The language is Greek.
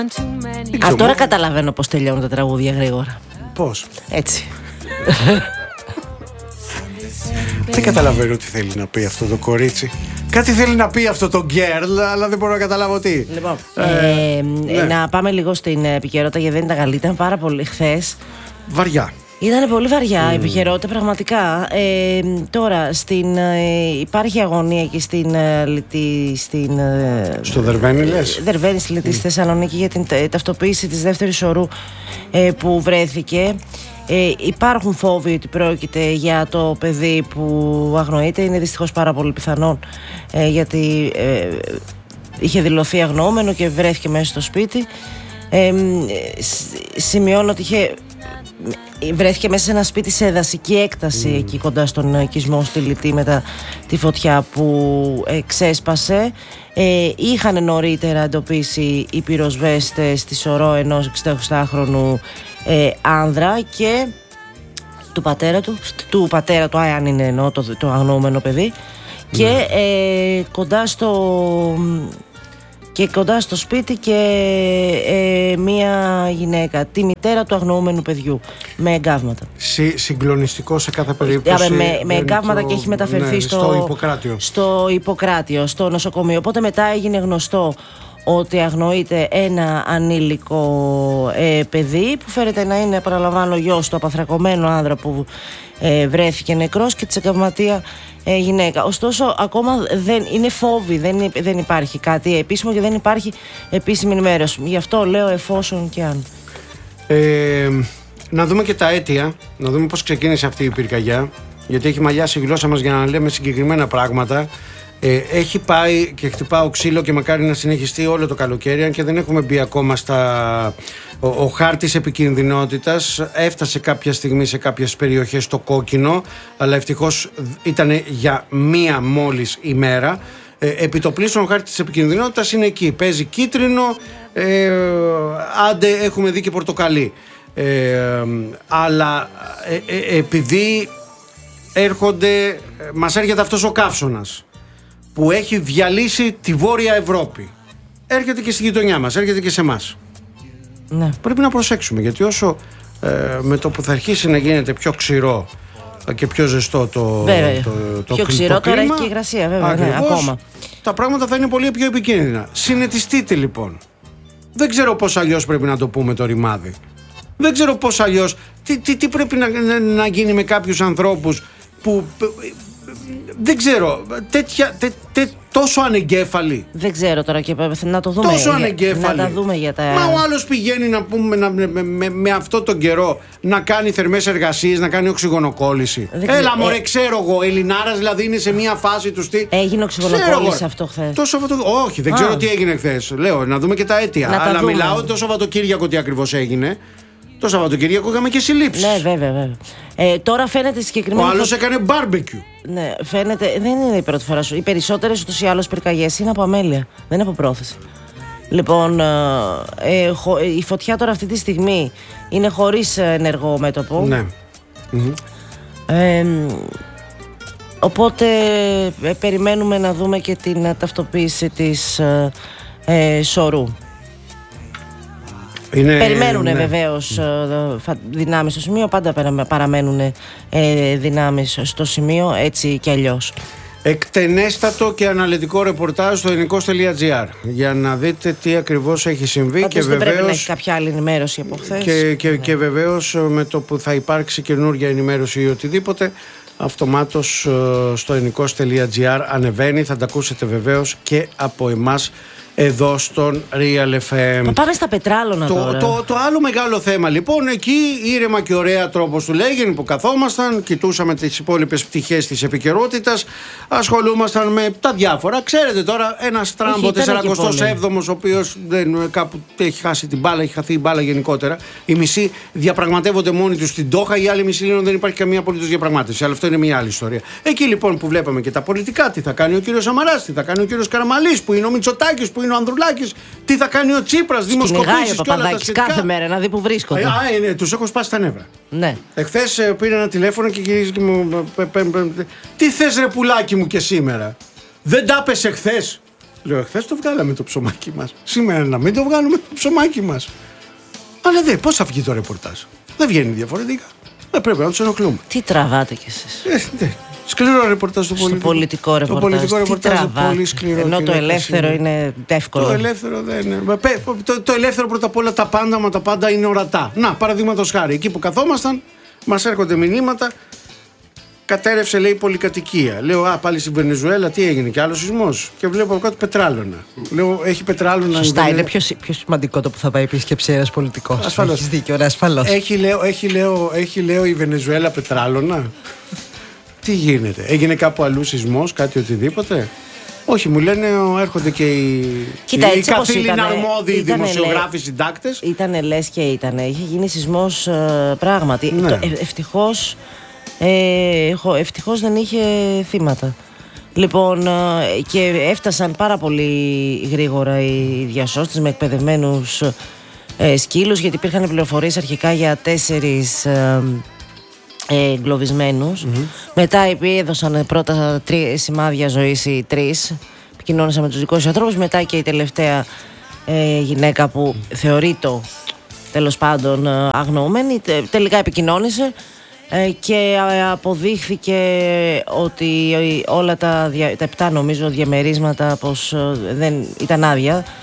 Τώρα καταλαβαίνω πως τελειώνουν τα τραγούδια γρήγορα. Πώς? Έτσι. Δεν καταλαβαίνω τι θέλει να πει αυτό το κορίτσι. Κάτι θέλει να πει αυτό το girl, αλλά δεν μπορώ να καταλάβω τι. Λοιπόν, ναι. να πάμε λίγο στην επικαιρότητα, γιατί δεν ήταν καλή. Ήταν πάρα πολύ χθες. Βαριά. Ήταν πολύ βαριά η επικαιρότητα, πραγματικά. Τώρα, υπάρχει αγωνία εκεί στο Δερβαίνη, λες? Δερβαίνη, στη Θεσσαλονίκη, για την ταυτοποίηση της δεύτερης ορού που βρέθηκε. Υπάρχουν φόβοι ότι πρόκειται για το παιδί που αγνοείται. Είναι δυστυχώς πάρα πολύ πιθανόν, γιατί είχε δηλωθεί αγνοούμενο και βρέθηκε μέσα στο σπίτι. Σημειώνω ότι βρέθηκε μέσα σε ένα σπίτι σε δασική έκταση, εκεί κοντά στον οικισμό στη Λιτή, μετά τη φωτιά που ξέσπασε. Είχαν νωρίτερα εντοπίσει οι πυροσβέστες τη σωρό ενός 68χρονου άνδρα και του πατέρα του, αν είναι εννοώ το αγνοούμενο παιδί, και κοντά στο σπίτι και μία γυναίκα, τη μητέρα του αγνοούμενου παιδιού, με εγκάβματα. Συγκλονιστικό σε κάθε περίπτωση. Με εγκάβματα και έχει μεταφερθεί στο Ιπποκράτιο, στο νοσοκομείο. Οπότε μετά έγινε γνωστό ότι αγνοείται ένα ανήλικο παιδί, που φέρεται να είναι, παραλαμβάνω, γιος του απαθρακωμένου άνδρα που βρέθηκε νεκρός, και της εγκαυματία γυναίκα. Ωστόσο, ακόμα είναι φόβοι, δεν υπάρχει κάτι επίσημο και δεν υπάρχει επίσημη ενημέρωση. Γι' αυτό λέω εφόσον και αν. Να δούμε και τα αίτια, να δούμε πώς ξεκίνησε αυτή η πυρκαγιά, γιατί έχει μαλλιάσει η γλώσσα μας για να λέμε συγκεκριμένα πράγματα. Έχει πάει και χτυπάω ξύλο και μακάρι να συνεχιστεί όλο το καλοκαίρι, αν και δεν έχουμε μπει ακόμα ο χάρτης επικινδυνότητας. Έφτασε κάποια στιγμή σε κάποιες περιοχές το κόκκινο, αλλά ευτυχώς ήταν για μία μόλις ημέρα. Επιτοπλίστων ο χάρτης της επικινδυνότητας είναι εκεί, παίζει κίτρινο, άντε έχουμε δει και πορτοκαλί, αλλά επειδή μας έρχεται αυτός ο καύσωνας που έχει διαλύσει τη Βόρεια Ευρώπη, έρχεται και στη γειτονιά μας, έρχεται και σε εμάς. Ναι. Πρέπει να προσέξουμε, γιατί όσο με το που θα αρχίσει να γίνεται πιο ξηρό και πιο ζεστό το πιο ξηρό, τώρα έχει και υγρασία, βέβαια. Ναι, ακόμα. Τα πράγματα θα είναι πολύ πιο επικίνδυνα. Συνετιστείτε λοιπόν. Δεν ξέρω πώς αλλιώς πρέπει να το πούμε το ρημάδι. Δεν ξέρω πώς αλλιώς. Τι πρέπει να γίνει με κάποιους ανθρώπους που. Δεν ξέρω, τόσο ανεγκέφαλοι. Δεν ξέρω τώρα, και να το δούμε. Τόσο ανεγκέφαλοι. Να τα δούμε για τα. Μα ο άλλος πηγαίνει να πούμε με αυτό τον καιρό να κάνει θερμές εργασίες, να κάνει οξυγονοκόλληση. Έλα μωρέ, ξέρω εγώ, Ελληνάρας δηλαδή είναι σε μια φάση του τι. Έγινε οξυγονοκόλληση αυτό χθες? Όχι, δεν ξέρω τι έγινε χθες. Λέω, να δούμε και τα αίτια. Αλλά μιλάω το Σαββατοκύριακο τι ακριβώς έγινε. Το Σαββατοκύριακο είχαμε και συλλήψεις. Ναι, βέβαια. Τώρα φαίνεται συγκεκριμένα. Ο άλλος έκανε barbecue. Ναι, φαίνεται. Δεν είναι η πρώτη φορά σου. Οι περισσότερες ούτως ή άλλως πυρκαγιές είναι από αμέλεια. Δεν είναι από πρόθεση. Λοιπόν, η φωτιά τώρα αυτή τη στιγμή είναι χωρίς ενεργό μέτωπο. Ναι. Οπότε περιμένουμε να δούμε και την ταυτοποίηση της σωρού. Περιμένουν βεβαίως δυνάμεις στο σημείο, πάντα παραμένουν δυνάμεις στο σημείο, έτσι κι αλλιώς. Εκτενέστατο και αναλυτικό ρεπορτάζ στο ελληνικός.gr για να δείτε τι ακριβώς έχει συμβεί. Πάντως δεν πρέπει να έχει κάποια άλλη ενημέρωση από χθες. Και βεβαίως με το που θα υπάρξει καινούργια ενημέρωση ή οτιδήποτε, αυτομάτως στο ελληνικός.gr ανεβαίνει. Θα τα ακούσετε βεβαίως και από εμάς εδώ στον Real FM. Θα πάμε στα πετράλωνα τώρα. Το άλλο μεγάλο θέμα λοιπόν, εκεί ήρεμα και ωραία τρόπος του λέγεν που καθόμασταν, κοιτούσαμε τις υπόλοιπες πτυχές της επικαιρότητας, ασχολούμασταν με τα διάφορα. Ξέρετε τώρα, ένας Τράμπο 47ος, ο οποίος κάπου έχει χάσει την μπάλα, έχει χαθεί η μπάλα γενικότερα. Οι μισοί διαπραγματεύονται μόνοι τους στην Ντόχα, οι άλλοι μισοί λένε δεν υπάρχει καμία απολύτως διαπραγμάτευση. Αλλά αυτό είναι μια άλλη ιστορία. Εκεί λοιπόν που βλέπαμε και τα πολιτικά, τι θα κάνει ο κύριος Σαμαράς, τι θα κάνει ο κύριος Καραμανλής, που είναι ο Μητσοτάκης, που είναι ο Ανδρουλάκης, τι θα κάνει ο Τσίπρας, δημοσκοπήσεις και όλα τα σχετικά. Κάθε μέρα να δει που βρίσκονται. Ναι, τους έχω σπάσει τα νεύρα. Ναι. Εχθές πήρε ένα τηλέφωνο και γυρίζει και μου. Τι θες ρε πουλάκι μου και σήμερα? Δεν τα πες εχθές? Λέω, χθες το βγάλαμε το ψωμάκι μας. Σήμερα να μην το βγάλουμε το ψωμάκι μας. Αλλά δεν, πώς θα βγει το ρεπορτάζ. Δεν βγαίνει διαφορετικά. Πρέπει να τους ενοχλούμε. Τι τραβάτε κι εσείς. Σκληρό ρεπορτάζ στο πολιτικό ρεπορτάζ. Το πολιτικό ρεπορτάζ είναι πολύ σκληρό. Ενώ το ελεύθερο είναι εύκολο. Το ελεύθερο δεν είναι. Το ελεύθερο πρώτα απ' όλα τα πάντα είναι ορατά. Να, παραδείγματος χάρη, εκεί που καθόμασταν, μας έρχονται μηνύματα. Κατέρευσε, λέει, πολυκατοικία. Λέω, πάλι στη Βενεζουέλα, τι έγινε, κι άλλο σεισμός. Και βλέπω από κάτω πετράλωνα. Λέω, έχει πετράλωνα. Σωστά, είναι πιο σημαντικό το που θα πάει επίσκεψη ένας πολιτικός. Ασφαλώς. Έχεις δίκιο, ασφαλώς. Έχει, λέω, η Βενεζουέλα πετράλωνα. Τι γίνεται, έγινε κάπου αλλού σεισμός, κάτι οτιδήποτε. Όχι, μου λένε, έρχονται και οι καθήλυνα αρμόδιοι δημοσιογράφοι, συντάκτες. Ήτανε λες και ήτανε. Είχε γίνει σεισμός πράγματι. Ναι. Ευτυχώς δεν είχε θύματα. Λοιπόν, και έφτασαν πάρα πολύ γρήγορα οι διασώστες με εκπαιδευμένους σκύλους, γιατί υπήρχαν πληροφορίες αρχικά για 4 εγκλωβισμένους. Μετά έδωσαν πρώτα 3 σημάδια ζωής οι 3. Επικοινώνησαν με τους δικούς ανθρώπους. Μετά και η τελευταία γυναίκα που θεωρείται τέλος πάντων αγνοούμενη τελικά επικοινώνησε και αποδείχθηκε ότι όλα τα 7 νομίζω διαμερίσματα πως δεν ήταν άδεια.